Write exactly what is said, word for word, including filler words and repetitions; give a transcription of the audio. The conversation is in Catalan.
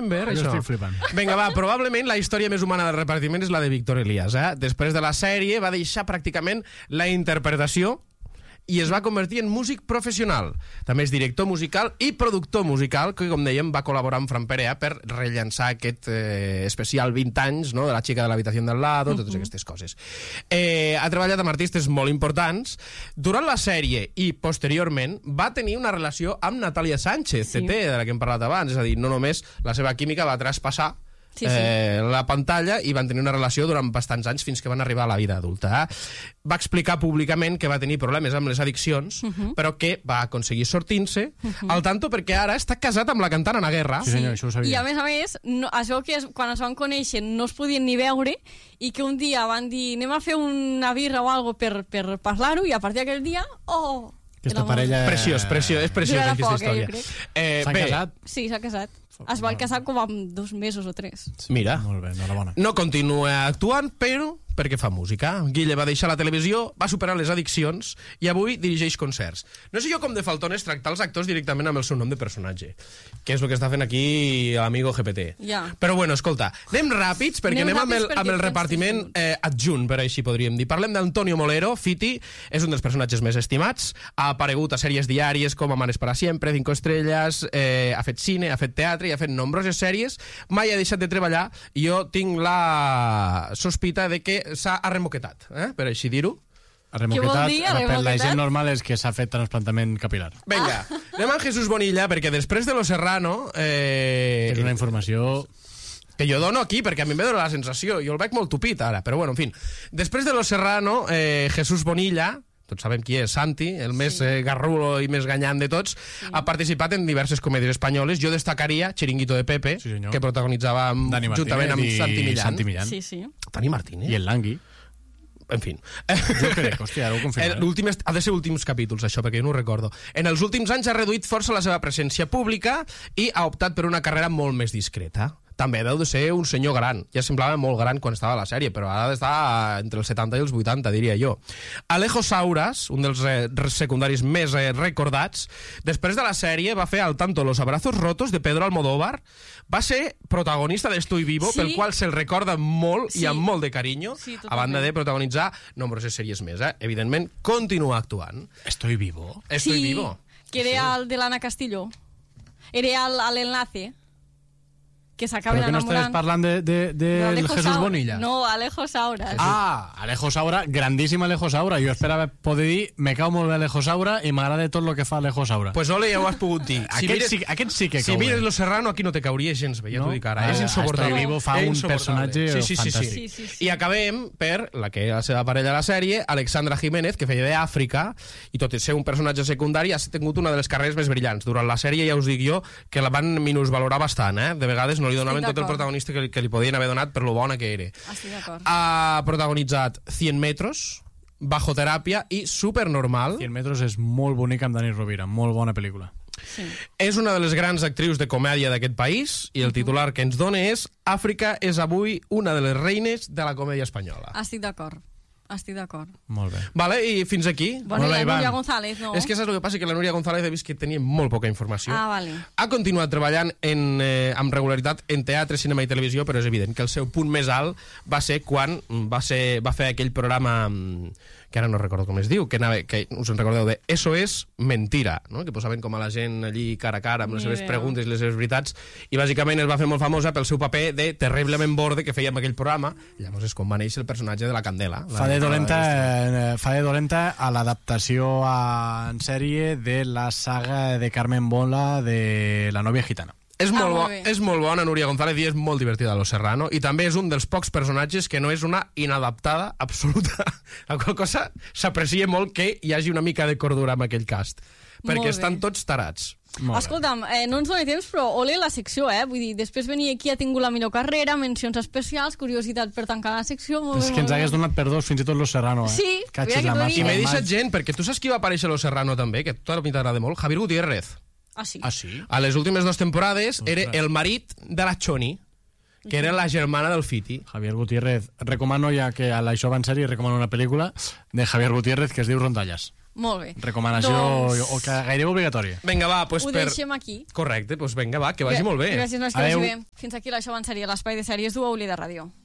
ben bé, Jo això. estic flipant. Vinga, va, probablement la història més humana del repartiment és la de Víctor Elías. Eh? Després de la sèrie va deixar pràcticament la interpretació i es va convertir en músic professional. També és director musical i productor musical, que, com dèiem, va col·laborar amb Fran Perea per rellançar aquest eh, especial vint anys, no?, de la xica de l'habitació del lado, totes uh-huh. aquestes coses. Eh, ha treballat amb artistes molt importants. Durant la sèrie i posteriorment va tenir una relació amb Natàlia Sánchez, sí. T T, de la que hem parlat abans. És a dir, no només la seva química va traspassar Sí, sí. Eh, la pantalla i van tenir una relació durant bastants anys fins que van arribar a la vida adulta. Eh? Va explicar públicament que va tenir problemes amb les addiccions, uh-huh. però que va aconseguir sortir-se uh-huh. al tanto perquè ara està casat amb la cantant Ana Guerra. Sí, senyor, això ho sabia. I a més a més, no, això que es, quan es van conèixer no es podien ni veure i que un dia van dir anem a fer una birra o algo per, per parlar-ho i a partir d'aquell dia, oh... Aquesta parella... Preciós, preciós, és preciós aquesta història. Eh, S'han casat? Sí, s'ha casat. Es van casar com amb dos mesos o tres. Mira. Molt bé, enhorabona. No continua actuant, però perquè fa música. Guille va deixar la televisió, va superar les addiccions i avui dirigeix concerts. No sé jo com de faltones tractar els actors directament amb el seu nom de personatge, que és el que està fent aquí l'amigo G P T. Ja. Però bueno, escolta, anem ràpids perquè anem, anem amb el, amb el repartiment eh, adjunt, per així podríem dir. Parlem d'Antonio Molero. Fiti és un dels personatges més estimats. Ha aparegut a sèries diàries com Amanes para siempre, Cinco estrelles, eh, ha fet cine, ha fet teatre i ha fet nombroses sèries. Mai ha deixat de treballar i jo tinc la sospita de que s'ha arremoquetat, eh? Per així dir-ho. Arremoquetat, dir, per la gent normal és que s'ha fet trasplantament capilar. Vinga, ah. anem amb Jesús Bonilla, perquè després de Lo Serrano... Eh, és una informació... que jo dono aquí, perquè a mi em ve donar la sensació. Jo el veig molt tupit, ara, però bueno, en fi. Després de Lo Serrano, eh, Jesús Bonilla... tots sabem qui és, Santi, el més sí. eh, garrulo i més ganyant de tots, sí. ha participat en diverses comèdies espanyoles. Jo destacaria Chiringuito de Pepe, sí, que protagonitzava amb, juntament amb Santi Millán. Santi Millán. Sí, sí. Dani Martínez. I el Langui. En fi. Jo crec, hòstia, ara ho confirmaré. Ha de ser últims capítols, això, perquè jo no ho recordo. En els últims anys ha reduït força la seva presència pública i ha optat per una carrera molt més discreta. També deu de ser un senyor gran. Ja semblava molt gran quan estava a la sèrie, però ha d'estar entre els setanta i els vuitanta, diria jo. Alejo Sauras, un dels eh, secundaris més eh, recordats, després de la sèrie va fer Al tanto los abrazos rotos de Pedro Almodóvar, va ser protagonista d'Estoy vivo, sí. pel qual se'l recorda molt sí. i amb molt de carinyo, sí, a banda de protagonitzar nombroses sèries més. Eh? Evidentment, continua actuant. Estoy vivo? Estoy sí, vivo. Que era el de l'Anna Castillo. Era l'enlace. Que s'acaben enamorant. Però que no estàs parlant de, de, de, de Jesús Saura. Bonilla. No, Alejo Saura. Ah, Alejo Saura, grandíssim Alejo Saura. Jo esperava poder dir, me cau molt bé Alejo Saura i m'agrada tot el que fa Alejo Saura. Pues ole, ja ho has pogut dir. Si aquest, mires, sí, aquest sí que si mires Lo Serrano, aquí no te cauria gens bé, ja no? t'ho dic ara. Ah, és insoportable. Estoy vivo fa un personatge sí, sí, sí, fantàstic. Sí, sí, sí. I acabem per la que era la seva parella a la sèrie, Alexandra Jiménez, que feia d'Àfrica, i tot i ser un personatge secundari ha tingut una de les carreres més brillants. Durant la sèrie ja us dic jo que la van minusvalorar bastant, eh? De vegades no li donaven tot el protagonista que li, que li podien haver donat per lo bona que era. Estic d'acord. Ha protagonitzat cien metros, Bajo teràpia i Supernormal. cien metros és molt bonic amb Dani Rovira, molt bona pel·lícula. Sí. És una de les grans actrius de comèdia d'aquest país i el titular que ens dona és Àfrica és avui una de les reines de la comèdia espanyola. Estic d'acord. Estic d'acord. Molt bé. Vale, i fins aquí. Bueno, i la Núria González, no? És que saps el que passa? Que la Núria González he vist que tenia molt poca informació. Ah, vale. Ha continuat treballant en, eh, amb regularitat en teatre, cinema i televisió, però és evident que el seu punt més alt va ser quan va, ser, va fer aquell programa que ara no recordo com es diu, que, anava, que us en recordeu de Eso es mentira, no? Que posaven com a la gent allí cara a cara amb les seves preguntes i les seves veritats, i bàsicament es va fer molt famosa pel seu paper de terriblement borde que feia en aquell programa. Llavors és com va néixer el personatge de la Candela. Fa de dolenta, eh, fa de dolenta a l'adaptació en sèrie de la saga de Carmen Bola de La novia gitana. És molt, ah, bo, molt és molt bona Núria González i és molt divertida a Lo Serrano, i també és un dels pocs personatges que no és una inadaptada absoluta. La qual cosa s'aprecia molt que hi hagi una mica de cordura amb aquell cast, perquè estan tots tarats. Escolta'm, eh, no ens dona temps, però ole la secció, eh? Vull dir, després venir aquí ha tingut la millor carrera, mencions especials, curiositat per tancar la secció... És que ens hagués donat per dos fins i tot Lo Serrano, eh? Sí, Catxes la I m'he deixat gent, perquè tu saps qui va aparèixer a Lo Serrano també, que a tu a mi t'agrada molt? Javier Gutiérrez. Ah, sí? Ah, sí? A les últimes dues temporades era el marit de la Choni, que era la germana del Fiti. Javier Gutiérrez. Recomano, ja que a l'Això va en sèrie, recomano una pel·lícula de Javier Gutiérrez que es diu Rondallas. Molt bé. Recomanació Doncs- o que gairebé obligatòria. Vinga, va, doncs Ho per... deixem aquí. Correcte, doncs vinga, va, que vagi molt bé. Gràcies, Nois, que Adéu. vagi bé. Fins aquí l'Això Abans seria l'espai de sèries d'U A U Lleida Ràdio.